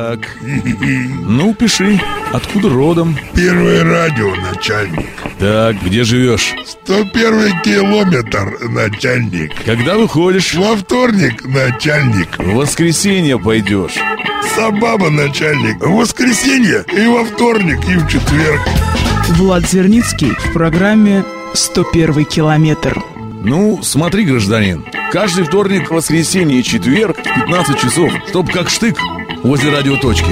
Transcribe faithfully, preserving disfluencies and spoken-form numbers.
Так. Ну, пиши. Откуда родом? Первое радио, начальник. Так, где живешь? сто первый километр, начальник. Когда выходишь? Во вторник, начальник. В воскресенье пойдешь. Сабаба, начальник. В воскресенье и во вторник, и в четверг. Влад Зерницкий в программе «сто первый километр». Ну, смотри, гражданин, каждый вторник, воскресенье и четверг в пятнадцать часов, чтоб как штык возле радиоточки.